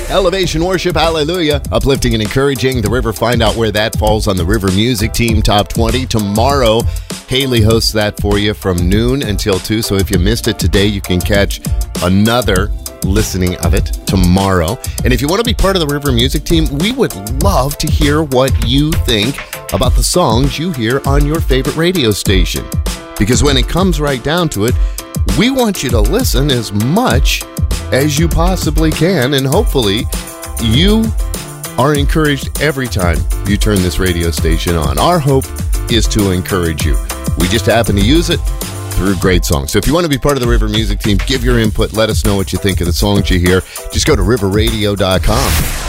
Elevation Worship, hallelujah. Uplifting and encouraging the River. Find out where that falls on the River Music Team Top 20. Tomorrow, Haley hosts that for you from noon until 2. So if you missed it today, you can catch another listening of it tomorrow. And if you want to be part of the River Music Team, we would love to hear what you think about the songs you hear on your favorite radio station. Because when it comes right down to it, we want you to listen as much as you possibly can, and hopefully you are encouraged every time you turn this radio station on. Our hope is to encourage you. We just happen to use it through great songs. So if you want to be part of the River Music Team, give your input. Let us know what you think of the songs you hear. Just go to riverradio.com.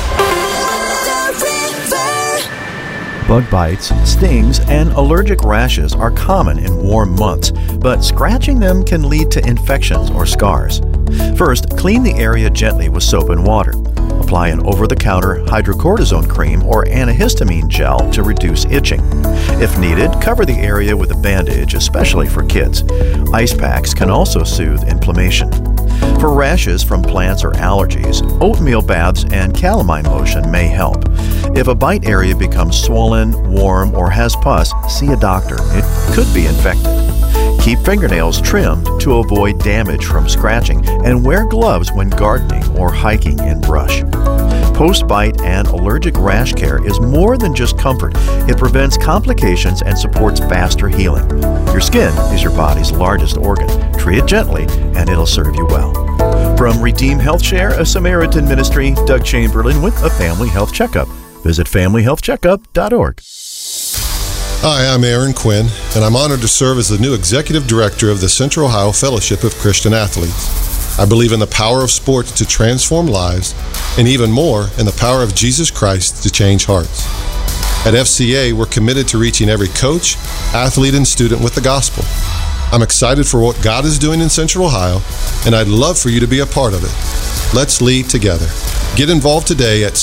Bug bites, stings, and allergic rashes are common in warm months, but scratching them can lead to infections or scars. First, clean the area gently with soap and water. Apply an over-the-counter hydrocortisone cream or antihistamine gel to reduce itching. If needed, cover the area with a bandage, especially for kids. Ice packs can also soothe inflammation. For rashes from plants or allergies, oatmeal baths and calamine lotion may help. If a bite area becomes swollen, warm, or has pus, see a doctor. It could be infected. Keep fingernails trimmed to avoid damage from scratching, and wear gloves when gardening or hiking in brush. Post-bite and allergic rash care is more than just comfort. It prevents complications and supports faster healing. Your skin is your body's largest organ. Treat it gently, and it'll serve you well. From Redeem Health Share, a Samaritan ministry, Doug Chamberlain with a Family Health Checkup. Visit familyhealthcheckup.org. Hi, I'm Aaron Quinn, and I'm honored to serve as the new Executive Director of the Central Ohio Fellowship of Christian Athletes. I believe in the power of sports to transform lives, and even more, in the power of Jesus Christ to change hearts. At FCA, we're committed to reaching every coach, athlete, and student with the gospel. I'm excited for what God is doing in Central Ohio, and I'd love for you to be a part of it. Let's lead together. Get involved today at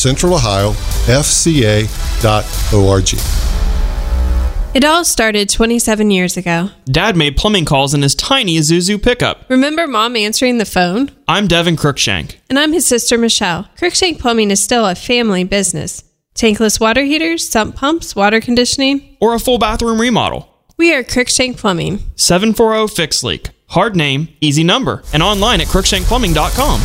centralohiofca.org. It all started 27 years ago. Dad made plumbing calls in his tiny Isuzu pickup. Remember Mom answering the phone? I'm Devin Cruikshank. And I'm his sister Michelle. Cruikshank Plumbing is still a family business. Tankless water heaters, sump pumps, water conditioning, or a full bathroom remodel. We are Cruikshank Plumbing. 740 Fix Leak. Hard name, easy number, and online at cruikshankplumbing.com.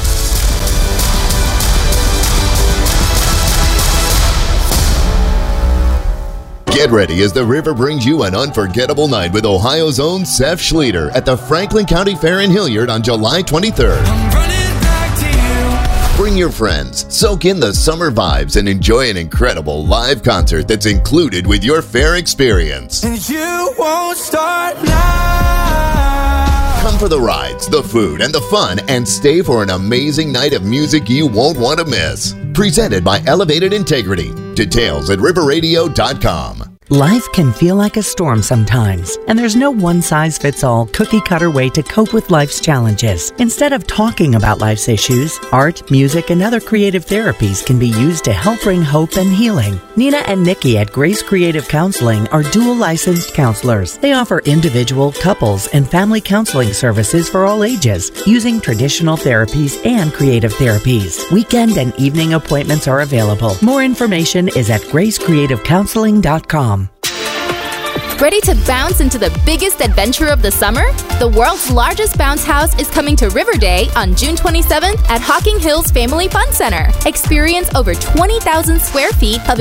Get ready as the River brings you an unforgettable night with Ohio's own Seth Schlueter at the Franklin County Fair in Hilliard on July 23rd. Bring your friends, soak in the summer vibes, and enjoy an incredible live concert that's included with your fair experience. And you won't start now. Come for the rides, the food, and the fun, and stay for an amazing night of music you won't want to miss. Presented by Elevated Integrity. Details at riverradio.com. Life can feel like a storm sometimes, and there's no one-size-fits-all cookie-cutter way to cope with life's challenges. Instead of talking about life's issues, art, music, and other creative therapies can be used to help bring hope and healing. Nina and Nikki at Grace Creative Counseling are dual licensed counselors. They offer individual, couples, and family counseling services for all ages, using traditional therapies and creative therapies. Weekend and evening appointments are available. More information is at gracecreativecounseling.com. Ready to bounce into the biggest adventure of the summer? The world's largest bounce house is coming to River Day on June 27th at Hocking Hills Family Fun Center. Experience over 20,000 square feet of